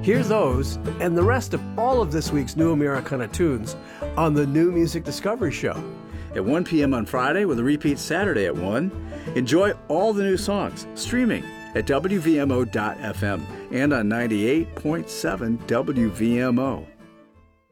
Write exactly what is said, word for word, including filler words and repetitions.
Hear those and the rest of all of this week's New Americana tunes on the New Music Discovery Show. At one p.m. on Friday with a repeat Saturday at one. Enjoy all the new songs streaming at W V M O dot F M and on ninety-eight point seven W V M O.